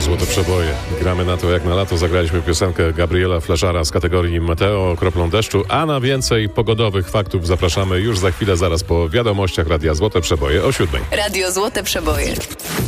Złote Przeboje. Gramy na to jak na lato. Zagraliśmy piosenkę Gabriela Fleżara z kategorii Meteo, kroplą deszczu, a na więcej pogodowych faktów zapraszamy już za chwilę, zaraz po wiadomościach Radia Złote Przeboje o 7:00. Radio Złote Przeboje.